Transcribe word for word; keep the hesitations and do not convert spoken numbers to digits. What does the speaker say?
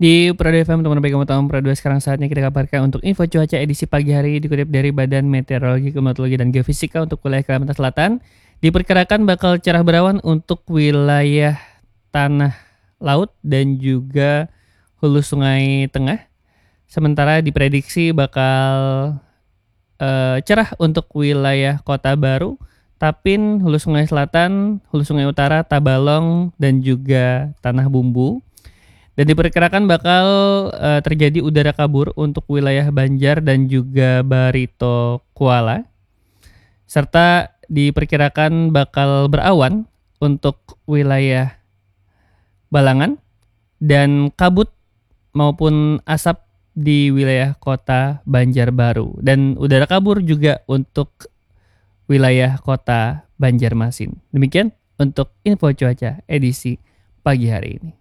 Di Pro F M, teman baik kamu tahu Pro dua sekarang saatnya kita kabarkan untuk info cuaca edisi pagi hari dikutip dari Badan Meteorologi, Klimatologi, dan Geofisika untuk wilayah Kalimantan Selatan. Diperkirakan bakal cerah berawan untuk wilayah tanah laut dan juga hulu sungai tengah. Sementara diprediksi bakal uh, cerah untuk wilayah Kota Baru, Tapin, hulu sungai selatan, hulu sungai utara, Tabalong, dan juga Tanah Bumbu. Dan diperkirakan bakal uh, terjadi udara kabur untuk wilayah Banjar dan juga Barito Kuala. Serta diperkirakan bakal berawan untuk wilayah Balangan dan kabut maupun asap di wilayah kota Banjarbaru. Dan udara kabur juga untuk wilayah kota Banjarmasin. Demikian untuk info cuaca edisi pagi hari ini.